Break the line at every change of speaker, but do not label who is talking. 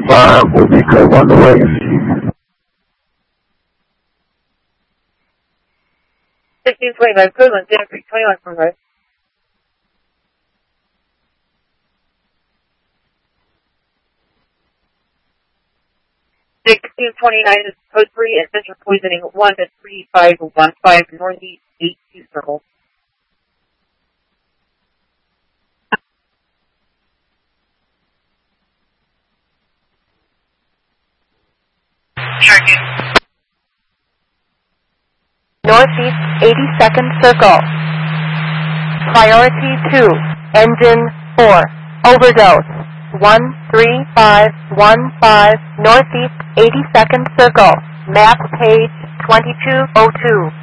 5 will be clear on the way.
1629, Goodland, Dana Creek, 21 from right. is code 3 and center poisoning 1 at 3515 northeast 82 circle.
Northeast 82nd circle. Priority 2, engine 4, overdose. 13515 Northeast 82nd circle. Map page 2202.